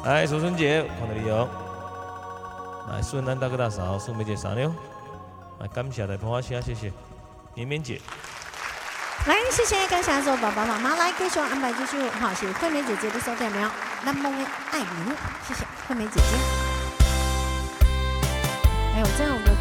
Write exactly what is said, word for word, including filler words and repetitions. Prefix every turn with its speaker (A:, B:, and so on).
A: 来，苏春姐，看到你哦。来，顺安大哥大嫂，宋梅姐傻妞。来，感谢来捧花虾，谢谢。绵绵姐。
B: 来，谢谢感谢所有宝宝妈妈，来继续安排继续，好，谢谢惠美姐姐的收听没有？南梦的爱你，谢谢惠美姐姐。哎呦，这样我们。